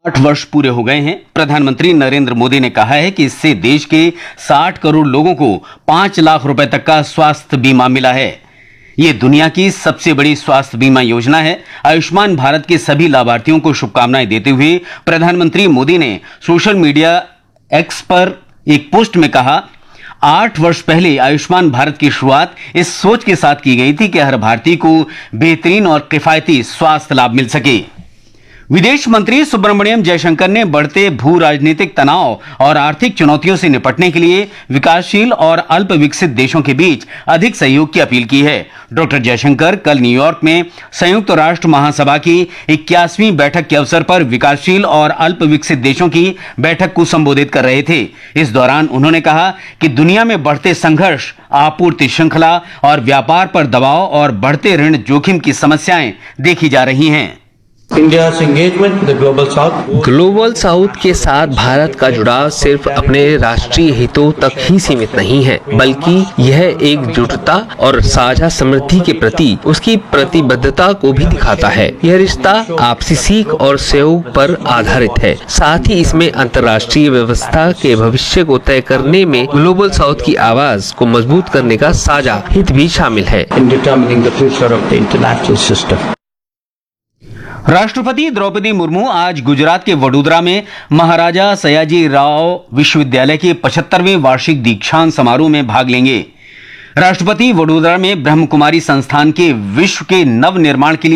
8 वर्ष पूरे हो गए हैं। प्रधानमंत्री नरेंद्र मोदी ने कहा है कि इससे देश के 60 करोड़ लोगों को 5 लाख रुपए तक का स्वास्थ्य बीमा मिला है। ये दुनिया की सबसे बड़ी स्वास्थ्य बीमा योजना है। आयुष्मान भारत के सभी लाभार्थियों को शुभकामनाएं देते हुए प्रधानमंत्री मोदी ने सोशल मीडिया एक्स पर एक पोस्ट में कहा, 8 वर्ष पहले आयुष्मान भारत की शुरुआत इस सोच के साथ की गई थी कि हर भारतीय को बेहतरीन और किफायती स्वास्थ्य लाभ मिल सके। विदेश मंत्री सुब्रमण्यम जयशंकर ने बढ़ते भू राजनीतिक तनाव और आर्थिक चुनौतियों से निपटने के लिए विकासशील और अल्प विकसित देशों के बीच अधिक सहयोग की अपील की है। डॉक्टर जयशंकर कल न्यूयॉर्क में संयुक्त राष्ट्र महासभा की 81वीं बैठक के अवसर पर विकासशील और अल्प विकसित देशों की बैठक को संबोधित कर रहे थे। इस दौरान उन्होंने कहा कि दुनिया में बढ़ते संघर्ष, आपूर्ति श्रृंखला और व्यापार पर दबाव और बढ़ते ऋण जोखिम की समस्याएं देखी जा रही हैं। ग्लोबल साउथ के साथ भारत का जुड़ाव सिर्फ अपने राष्ट्रीय हितों तक ही सीमित नहीं है, बल्कि यह एकजुटता और साझा समृद्धि के प्रति उसकी प्रतिबद्धता को भी दिखाता है। यह रिश्ता आपसी सीख और सहयोग पर आधारित है। साथ ही इसमें अंतर्राष्ट्रीय व्यवस्था के भविष्य को तय करने में ग्लोबल साउथ की आवाज को मजबूत करने का साझा हित भी शामिल है। राष्ट्रपति द्रौपदी मुर्मू आज गुजरात के वडोदरा में महाराजा सयाजी राव विश्वविद्यालय के 75वें वार्षिक दीक्षांत समारोह में भाग लेंगे। राष्ट्रपति वडोदरा में ब्रह्म कुमारी संस्थान के विश्व के नव निर्माण के लिए